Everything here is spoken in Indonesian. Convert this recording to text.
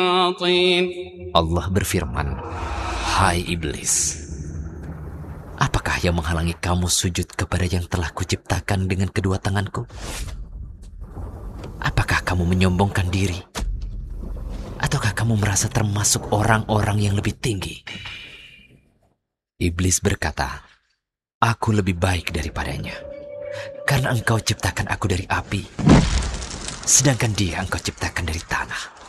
Allah berfirman, "Hai iblis, apakah yang menghalangi kamu sujud kepada yang telah kuciptakan dengan kedua tanganku? Apakah kamu menyombongkan diri? Ataukah kamu merasa termasuk orang-orang yang lebih tinggi?" Iblis berkata, "Aku lebih baik daripadanya, karena engkau ciptakan aku dari api, sedangkan dia engkau ciptakan dari tanah.